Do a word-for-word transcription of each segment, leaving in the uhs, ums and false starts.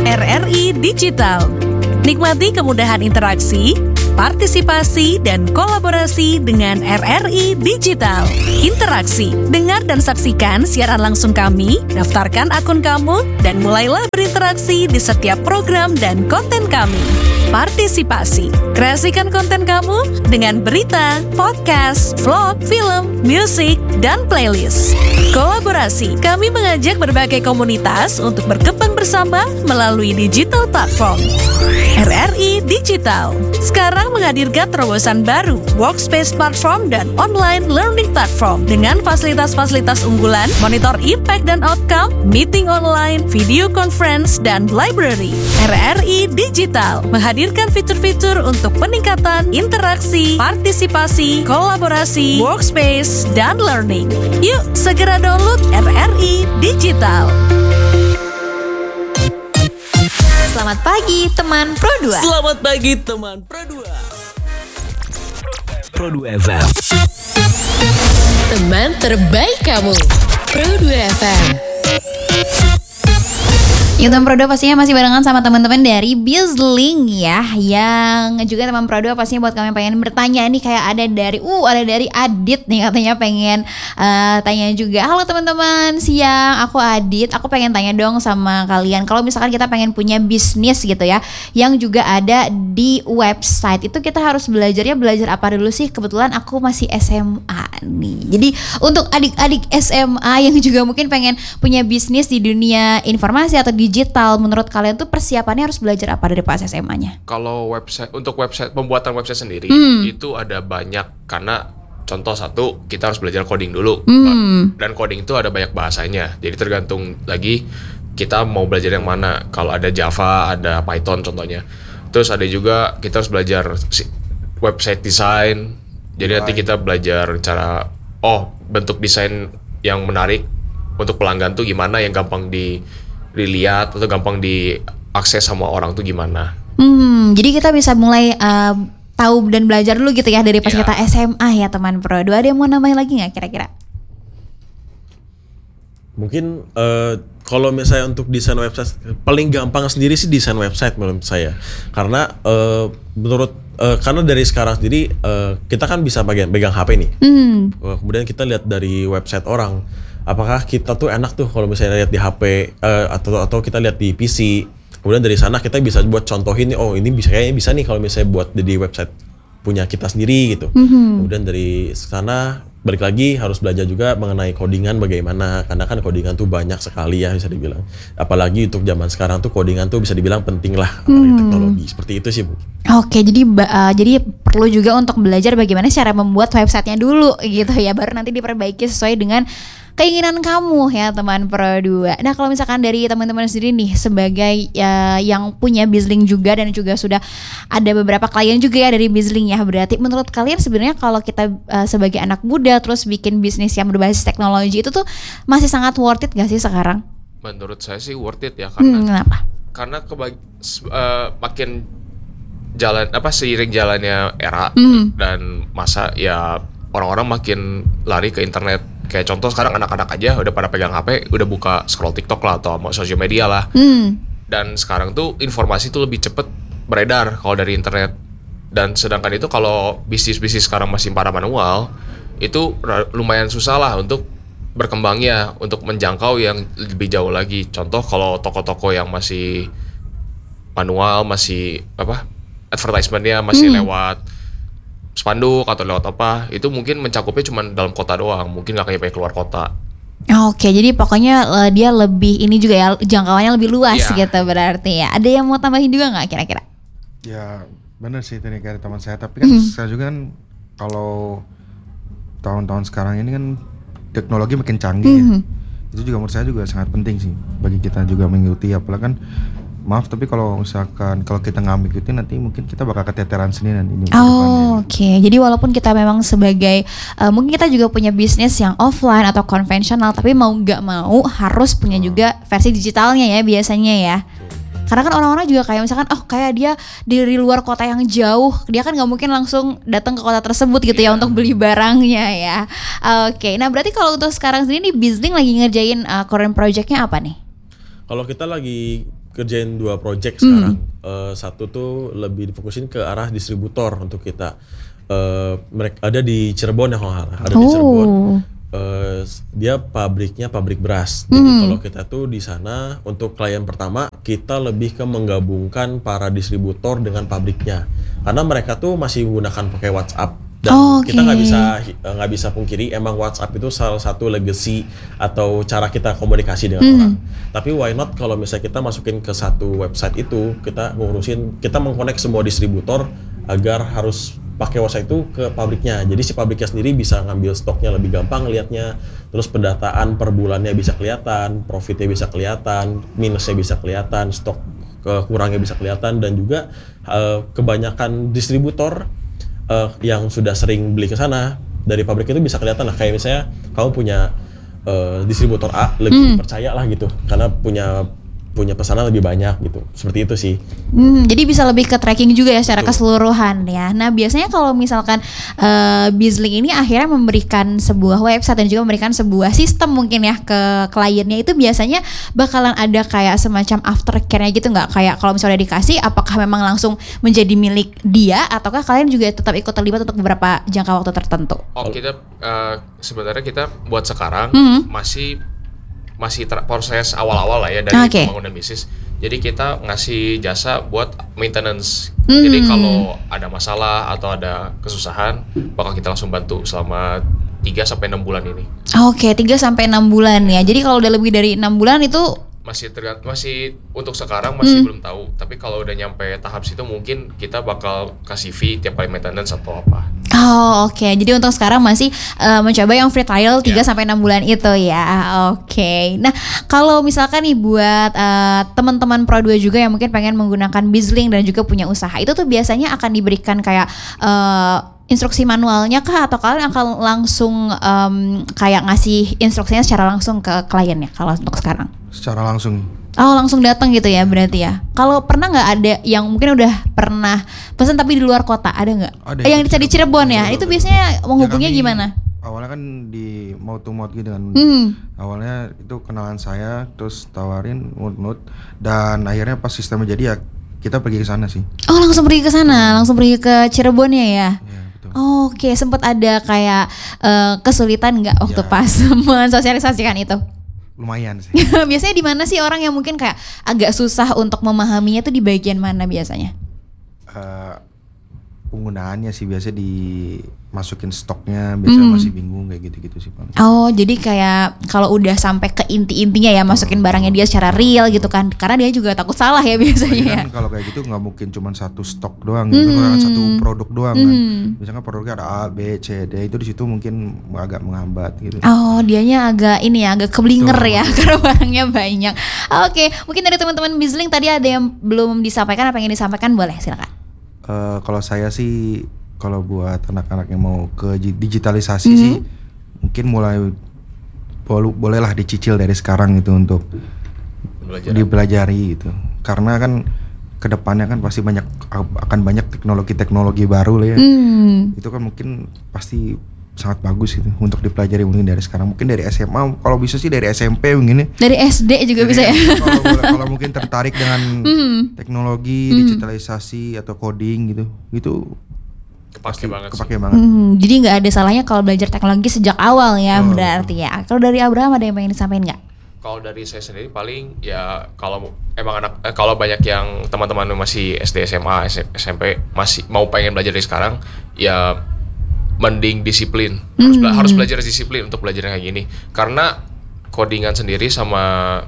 R R I Digital. Nikmati kemudahan interaksi, partisipasi, dan kolaborasi dengan R R I Digital. Interaksi, dengar dan saksikan siaran langsung kami, daftarkan akun kamu, dan mulailah berinteraksi di setiap program dan konten kami. Partisipasi, kreasikan konten kamu dengan berita, podcast, vlog, film, musik, dan playlist. Kolaborasi, kami mengajak berbagai komunitas untuk berkembang bersama melalui digital platform. R R I Digital sekarang menghadirkan terobosan baru, workspace platform dan online learning platform dengan fasilitas-fasilitas unggulan, monitor impact dan outcome, meeting online, video conference, dan library. R R I Digital menghadirkan fitur-fitur untuk peningkatan interaksi, partisipasi, kolaborasi, workspace, dan learning. Yuk, segera download R R I Digital. Selamat pagi teman Pro dua. Selamat pagi teman Pro dua. Pro dua F M. Teman terbaik kamu. Pro dua F M. Yuk teman Pro dua pastinya masih barengan sama teman-teman dari Bizlink ya. Yang juga teman Pro dua pastinya buat kami pengen bertanya nih, kayak ada dari uh ada dari Adit nih katanya pengen uh, tanya juga. Halo teman-teman, siang, aku Adit. Aku pengen tanya dong sama kalian, kalau misalkan kita pengen punya bisnis gitu ya, yang juga ada di website, itu kita harus belajarnya belajar apa dulu sih? Kebetulan aku masih S M A nih. Jadi untuk adik-adik S M A yang juga mungkin pengen punya bisnis di dunia informasi atau digital, menurut kalian tuh persiapannya harus belajar apa dari pas S M A-nya? Kalau website, untuk website, pembuatan website sendiri hmm. itu ada banyak, karena contoh satu, kita harus belajar coding dulu. hmm. Dan coding itu ada banyak bahasanya, jadi tergantung lagi kita mau belajar yang mana. Kalau ada Java, ada Python contohnya. Terus ada juga kita harus belajar website design. Jadi nanti kita belajar cara, oh bentuk desain yang menarik untuk pelanggan tuh gimana, yang gampang di dilihat atau gampang diakses sama orang tuh gimana. Hmm, jadi kita bisa mulai uh, tahu dan belajar dulu gitu ya dari pas yeah. kita S M A ya teman Pro dua. Ada yang mau nambahin lagi nggak kira-kira? Mungkin uh, kalau misalnya untuk desain website, paling gampang sendiri sih desain website menurut saya. Karena uh, menurut uh, karena dari sekarang sendiri uh, kita kan bisa bagian pegang H P nih. Hmm. Uh, kemudian kita lihat dari website orang, apakah kita tuh enak tuh kalau misalnya lihat di H P uh, atau atau kita lihat di P C. Kemudian dari sana kita bisa buat contohin, oh ini bisa kayaknya bisa nih kalau misalnya buat di website punya kita sendiri gitu. Mm-hmm. Kemudian dari sana balik lagi harus belajar juga mengenai codingan bagaimana, karena kan codingan tuh banyak sekali ya bisa dibilang. Apalagi untuk zaman sekarang tuh codingan tuh bisa dibilang penting lah, apalagi hmm. teknologi seperti itu sih Bu. Oke, jadi uh, jadi perlu juga untuk belajar bagaimana cara membuat websitenya dulu gitu ya, baru nanti diperbaiki sesuai dengan keinginan kamu ya teman Pro dua. Nah kalau misalkan dari teman-teman sendiri nih sebagai uh, yang punya Bizlink juga dan juga sudah ada beberapa klien juga ya dari Bizlink ya, berarti menurut kalian sebenarnya kalau kita uh, sebagai anak muda terus bikin bisnis yang berbasis teknologi itu tuh masih sangat worth it gak sih sekarang? Menurut saya sih worth it ya, karena hmm, kenapa? Karena kebagi, uh, makin jalan apa seiring jalannya era hmm. dan masa ya, orang-orang makin lari ke internet. Kayak contoh sekarang anak-anak aja udah pada pegang H P, udah buka scroll TikTok lah atau mau sosial media lah. Hmm. Dan sekarang tuh informasi tuh lebih cepet beredar kalau dari internet. Dan sedangkan itu kalau bisnis-bisnis sekarang masih pada manual, itu lumayan susah lah untuk berkembangnya, untuk menjangkau yang lebih jauh lagi. Contoh kalau toko-toko yang masih manual, masih apa, advertisementnya masih hmm. lewat spanduk atau lewat apa, itu mungkin mencakupnya cuma dalam kota doang, mungkin nggak kayak keluar kota. Oke, jadi pokoknya uh, dia lebih ini juga ya, jangkauannya lebih luas yeah. gitu berarti ya. Ada yang mau tambahin juga nggak kira-kira? Ya benar sih tadi kayak teman saya, tapi kan mm-hmm. saya juga kan kalau tahun-tahun sekarang ini kan teknologi makin canggih mm-hmm. ya. Itu juga menurut saya juga sangat penting sih bagi kita juga mengikuti, apalagi kan maaf tapi kalau misalkan kalau kita nggak mengikuti nanti mungkin kita bakal keteteran sendiri nanti. Oh oke, okay. Jadi walaupun kita memang sebagai uh, mungkin kita juga punya bisnis yang offline atau konvensional, tapi mau nggak mau harus punya oh. juga versi digitalnya ya biasanya ya. Karena kan orang-orang juga kayak misalkan oh kayak dia dari luar kota yang jauh, dia kan nggak mungkin langsung datang ke kota tersebut gitu yeah. ya untuk beli barangnya ya. Oke, okay. Nah berarti kalau untuk sekarang sendiri nih Bizlink lagi ngerjain uh, current projectnya apa nih? Kalau kita lagi kerjain dua project sekarang. Uh, satu tuh lebih difokusin ke arah distributor untuk kita. Uh, mereka ada di Cirebon ya kalau nggak salah. Ada di Cirebon. Uh, dia pabriknya pabrik beras. Jadi Hmm. kalau kita tuh di sana untuk klien pertama kita lebih ke menggabungkan para distributor dengan pabriknya. Karena mereka tuh masih menggunakan pakai WhatsApp dan Oh, kita nggak oke. bisa nggak bisa pungkiri emang WhatsApp itu salah satu legacy atau cara kita komunikasi dengan orang. Tapi why not kalau misalnya kita masukin ke satu website itu kita ngurusin kita mengkonek semua distributor agar harus pakai website itu ke pabriknya. Jadi si pabriknya sendiri bisa ngambil stoknya lebih gampang lihatnya. Terus pendataan per bulannya bisa kelihatan, profitnya bisa kelihatan, minusnya bisa kelihatan, stok kurangnya bisa kelihatan dan juga uh, kebanyakan distributor uh, yang sudah sering beli ke sana dari pabrik itu bisa kelihatan lah. Kayak misalnya kamu punya uh, distributor A lebih dipercaya lah gitu karena punya punya pesanan lebih banyak gitu. Seperti itu sih. Hmm, jadi bisa lebih ke tracking juga ya secara keseluruhan ya. Nah biasanya kalau misalkan uh, Bizlink ini akhirnya memberikan sebuah website dan juga memberikan sebuah sistem mungkin ya ke kliennya, itu biasanya bakalan ada kayak semacam aftercare-nya gitu nggak? Kayak kalau misalnya udah dikasih, apakah memang langsung menjadi milik dia ataukah kalian juga tetap ikut terlibat untuk beberapa jangka waktu tertentu? Oh kita uh, sebenarnya kita buat sekarang Mhm. masih masih ter- proses awal-awal lah ya dari Oke. pembangunan bisnis. Jadi kita ngasih jasa buat maintenance. Hmm. Jadi kalau ada masalah atau ada kesusahan, bakal kita langsung bantu selama tiga sampai enam bulan ini. Oke, tiga sampai enam bulan ya. Jadi kalau udah lebih dari enam bulan itu Masih tergant- masih untuk sekarang masih belum tahu. Tapi kalau udah nyampe tahap situ mungkin kita bakal kasih fee tiap kali maintenance atau apa. oh oke. Jadi untuk sekarang masih uh, mencoba yang free trial tiga sampai enam bulan itu ya. Oke. Nah, kalau misalkan nih buat uh, teman-teman Pro dua juga yang mungkin pengen menggunakan Bizlink dan juga punya usaha, itu tuh biasanya akan diberikan kayak uh, instruksi manualnya kah atau kalian akan langsung um, kayak ngasih instruksinya secara langsung ke kliennya kalau untuk sekarang? Secara langsung. Oh langsung datang gitu ya berarti ya. Kalau pernah nggak ada yang mungkin udah pernah pesan tapi di luar kota, ada nggak? Ada, Eh, yang di di Cirebon, Cirebon, ya. betul, Itu betul. biasanya menghubungnya Ya, kami gimana? Awalnya kan di mouth to mouth gitu kan. Hmm. Awalnya itu kenalan saya, terus tawarin nut-nut, dan akhirnya pas sistemnya jadi ya kita pergi ke sana sih. Oh langsung pergi ke sana, langsung pergi ke Cirebonnya ya. Ya, betul. Oke, sempat ada kayak eh, kesulitan nggak waktu Ya. pas mensosialisasikan itu? Lumayan sih. Biasanya di mana sih orang yang mungkin kayak agak susah untuk memahaminya tuh di bagian mana biasanya? Eh, penggunaannya sih biasa dimasukin stoknya, biasa masih bingung kayak gitu-gitu sih Bang. Oh, jadi kayak kalau udah sampai ke inti-intinya ya masukin barangnya dia secara real gitu kan. Karena dia juga takut salah ya biasanya Apalagi ya. kan kalau kayak gitu nggak mungkin cuma satu stok doang, gitu kan satu produk doang kan. Misalkan produknya ada A, B, C, D, itu di situ mungkin agak menghambat gitu. Oh, dianya agak ini ya, agak keblinger ya karena barangnya banyak. Oke, mungkin dari teman-teman Bizlink tadi ada yang belum disampaikan, apa yang ingin disampaikan, boleh silakan. Eh, kalau saya sih, kalau buat anak-anak yang mau ke ji- digitalisasi sih, mungkin mulai bol- bolehlah dicicil dari sekarang gitu untuk Belajar. dipelajari gitu. Karena kan kedepannya kan pasti banyak akan banyak teknologi-teknologi baru lah ya. Hmm. Itu kan mungkin pasti sangat bagus gitu untuk dipelajari mungkin dari sekarang. Mungkin dari S M A, kalau bisa sih dari S M P mungkin ya. Dari S D juga Dari bisa ya. S M P Kalau, boleh- kalau mungkin tertarik dengan teknologi, digitalisasi atau coding gitu, itu Kepake banget sih. kepake banget. Hmm, jadi nggak ada salahnya kalau belajar teknologi sejak awal ya berarti ya. Kalau dari Abraham ada yang pengen disampaikan nggak? Kalau dari saya sendiri paling ya kalau emang anak eh, kalau banyak yang teman-teman masih S D, S M A, S M P masih mau pengen belajar dari sekarang, ya mending disiplin. Harus, bela- harus belajar disiplin untuk belajar kayak gini. Karena codingan sendiri sama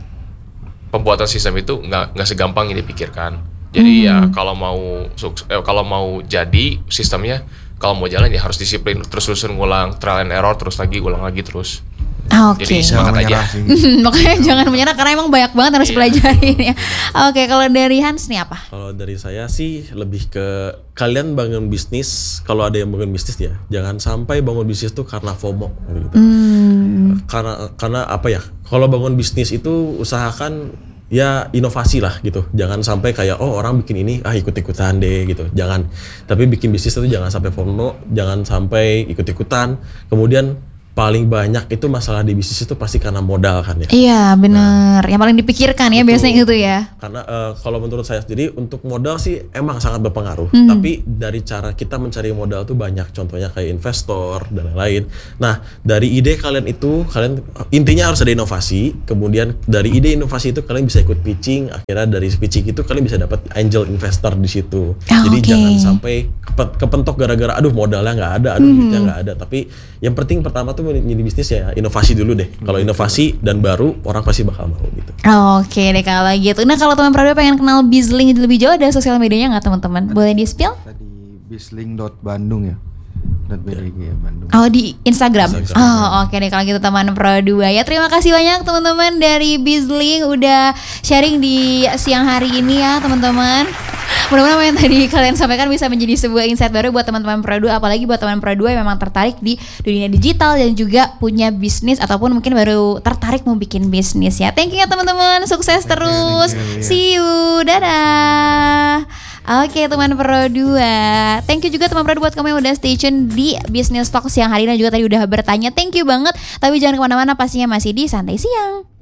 pembuatan sistem itu nggak nggak segampang yang dipikirkan. Jadi ya kalau mau suks- eh, kalau mau jadi sistemnya, kalau mau jalan ya harus disiplin, terus-terusan ngulang, trial and error, terus lagi ulang lagi terus. Oke. Jadi Jangan semangat aja. menyerah sih. Makanya jangan menyerah karena emang banyak banget harus Iya. pelajarin ya. Oke, kalau dari Hans nih apa? Kalau dari saya sih lebih ke kalian bangun bisnis, kalau ada yang bangun bisnis ya, jangan sampai bangun bisnis tuh karena FOMO gitu. Karena karena apa ya? Kalau bangun bisnis itu usahakan ya inovasi lah gitu. Jangan sampai kayak oh orang bikin ini ah ikut-ikutan deh gitu. Jangan. Tapi bikin bisnis itu jangan sampai FOMO, jangan sampai ikut-ikutan. Kemudian paling banyak itu masalah di bisnis itu pasti karena modal kan ya. Iya bener, yang paling dipikirkan ya Betul. biasanya gitu ya. Karena uh, kalau menurut saya sendiri untuk modal sih emang sangat berpengaruh. Hmm. Tapi dari cara kita mencari modal tuh banyak. Contohnya kayak investor dan lain-lain. Nah dari ide kalian itu kalian intinya harus ada inovasi. Kemudian dari ide inovasi itu kalian bisa ikut pitching. Akhirnya dari pitching itu kalian bisa dapat angel investor di situ. Oh, Jadi okay. jangan sampai kepe- kepentok gara-gara aduh modalnya nggak ada, aduh duitnya nggak ada. Tapi yang penting pertama tuh menjadi bisnis ya inovasi dulu deh. Kalau inovasi dan baru orang pasti bakal mau gitu. Oke deh kalau gitu. Nah kalau teman Prado pengen kenal Bizling lebih jauh, ada sosial medianya nggak teman-teman? Boleh di spill? Tadi bisling dot bandung ya. .bdg ya Bandung. Oh di Instagram. Instagram. Oh oke deh kalau gitu teman Pro dua ya. Terima kasih banyak teman-teman dari Bizling udah sharing di siang hari ini ya teman-teman. Mudah-mudahan apa yang tadi kalian sampaikan bisa menjadi sebuah insight baru buat teman-teman Pro dua, apalagi buat teman Pro dua yang memang tertarik di dunia digital dan juga punya bisnis ataupun mungkin baru tertarik mau bikin bisnis ya. Thank you ya teman-teman, sukses terus. thank you, yeah. See you, dadah. Oke teman Pro dua, thank you juga teman Pro dua buat kamu yang udah stay tune di Business Talk siang hari ini dan juga tadi udah bertanya, thank you banget. Tapi jangan kemana-mana, pastinya masih di Santai Siang.